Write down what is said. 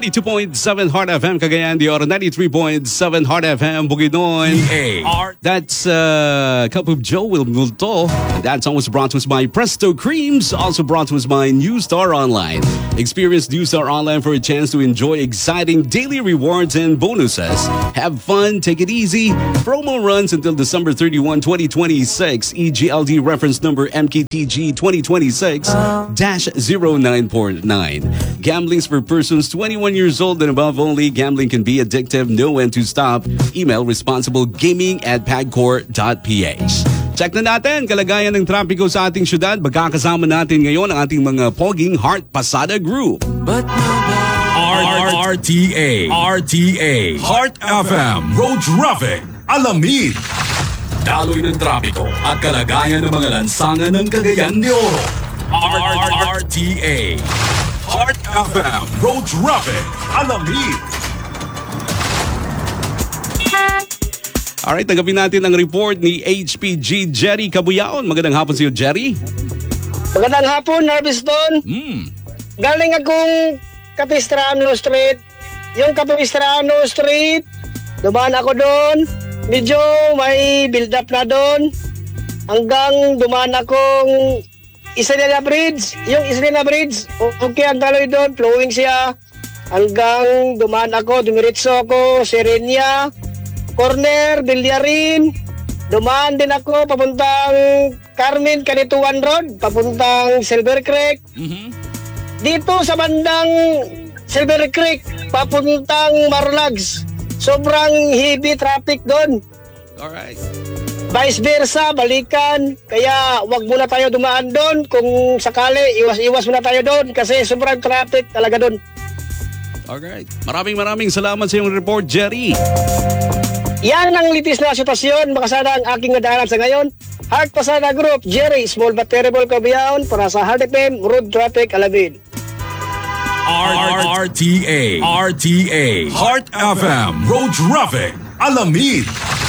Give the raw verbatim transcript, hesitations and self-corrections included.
ninety-two point seven Heart F M Cagayan de Oro, ninety-three point seven Heart F M Bukidnon. That's uh, Cup of Joe Will Multo. That song was brought to us by Presto Creams, also brought to us by New Star Online. Experience New Star Online for a chance to enjoy exciting daily rewards and bonuses. Have fun, take it easy. Promo runs until December thirty-first, twenty twenty-six. E G L D reference number M K T G twenty twenty-six dash zero nine four nine. Gambling's for persons twenty-one years old and above only. Gambling can be addictive. Know when to stop. Email responsiblegaming at pagcor dot p h. Check na natin kalagayan ng trapiko sa ating syudad. Magkakasama natin ngayon ang ating mga poging Heart Pasada Group. But R T A R T A Heart F M Road Traffic Alamid. Daloy ng trapiko at kalagayan ng mga lansangan ng Cagayan de Oro. R T A Heart F M Road Traffic Alamid. Alright, tanggapin natin ang report ni H P G Jerry Cabuyaon. Magandang hapon sa iyo, Jerry. Magandang hapon, Harveston. Mm. Galing akong Capistrano Street. Yung Capistrano Street, dumaan ako doon. Medyo may build up na doon. Hanggang dumaan akong Isalina Bridge. Yung Isalina Bridge, okay ang taloy doon, flowing siya. Hanggang dumaan ako, dumiritso ako, Serenia, Corner, Bilyarin. Dumaan din ako papuntang Carmen Canituan Road, papuntang Silver Creek. Mm-hmm. Dito sa bandang Silver Creek, papuntang Marlags. Sobrang heavy traffic doon. Alright. Vice versa, balikan. Kaya wag muna tayo dumaan doon. Kung sakali, iwas-iwas muna tayo doon kasi sobrang traffic talaga doon. Alright. Maraming maraming salamat sa iyong report, Jerry. Yan ang litis na sitwasyon. Makasada ang aking nadaanan sa ngayon. Heart Pasada Group, Jerry, small but terrible Cabuyaon para sa Heart F M, Road Traffic Alamid. R T A R T A Heart F M Road Traffic Alamid.